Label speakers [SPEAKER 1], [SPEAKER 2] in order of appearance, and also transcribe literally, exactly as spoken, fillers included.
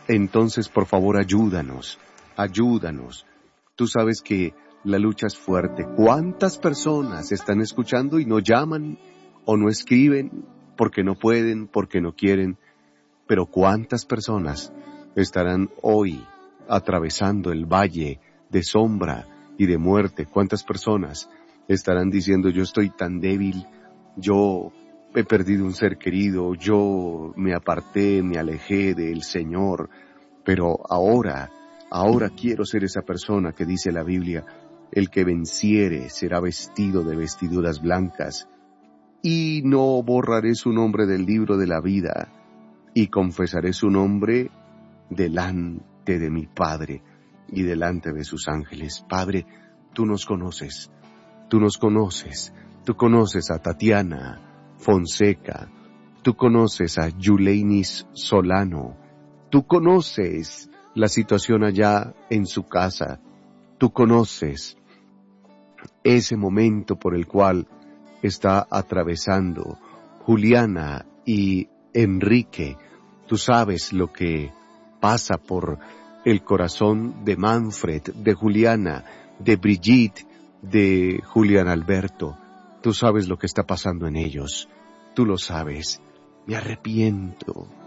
[SPEAKER 1] entonces por favor ayúdanos, ayúdanos. Tú sabes que la lucha es fuerte. ¿Cuántas personas están escuchando y no llaman o no escriben porque no pueden, porque no quieren? Pero ¿cuántas personas estarán hoy atravesando el valle de sombra y de muerte? ¿Cuántas personas estarán diciendo, yo estoy tan débil, yo he perdido un ser querido, yo me aparté, me alejé del Señor, pero ahora, ahora quiero ser esa persona que dice la Biblia, el que venciere será vestido de vestiduras blancas, y no borraré su nombre del libro de la vida, y confesaré su nombre delante de mi Padre y delante de sus ángeles. Padre, tú nos conoces, tú nos conoces, tú conoces a Tatiana Fonseca, tú conoces a Yuleinis Solano, tú conoces la situación allá en su casa, tú conoces ese momento por el cual está atravesando Juliana y Enrique. Tú sabes lo que pasa por el corazón de Manfred, de Juliana, de Brigitte, de Julián Alberto. Tú sabes lo que está pasando en ellos. Tú lo sabes. Me arrepiento,